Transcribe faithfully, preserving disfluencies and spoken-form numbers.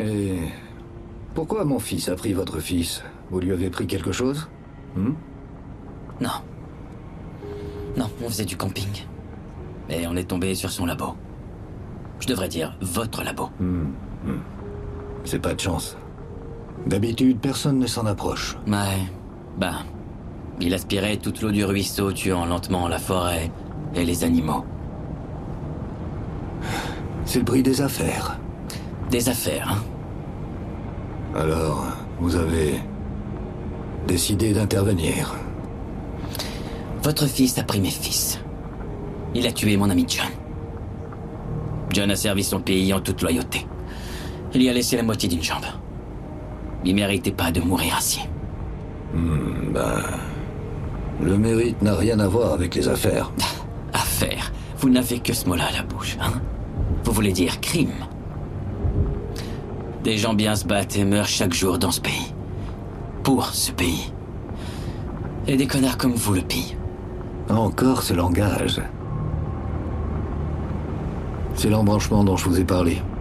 Et pourquoi mon fils a pris votre fils? Vous lui avez pris quelque chose? hmm Non. Non, on faisait du camping. Et on est tombé sur son labo. Je devrais dire votre labo. Hmm, hmm. C'est pas de chance. D'habitude, personne ne s'en approche. Ouais, bah... il aspirait toute l'eau du ruisseau, tuant lentement la forêt et les animaux. C'est le prix des affaires. Des affaires, hein? Alors, vous avez décidé d'intervenir. Votre fils a pris mes fils. Il a tué mon ami John. John a servi son pays en toute loyauté. Il y a laissé la moitié d'une jambe. Il méritait pas de mourir ainsi. Hmm, ben... Le mérite n'a rien à voir avec les affaires. Affaires? Vous n'avez que ce mot-là à la bouche, hein? Vous voulez dire crime? Des gens bien se battent et meurent chaque jour dans ce pays. Pour ce pays. Et des connards comme vous le pillent. Encore ce langage. C'est l'embranchement dont je vous ai parlé.